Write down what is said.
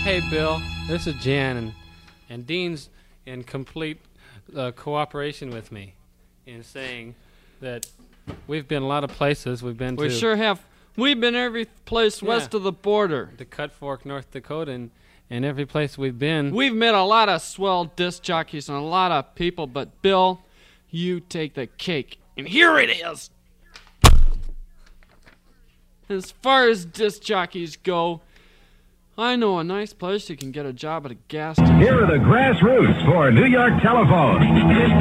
Hey, Bill, this is Jan, and Dean's in complete cooperation with me in saying that we've been a lot of places. We've been We to sure have. We've been every place west of the border. to Cut Fork, North Dakota, and every place we've been. We've met a lot of swell disc jockeys and a lot of people, but Bill, you take the cake. And here it is. As far as disc jockeys go, I know a nice place you can get a job at a gas station. Here are the grassroots for New York telephone.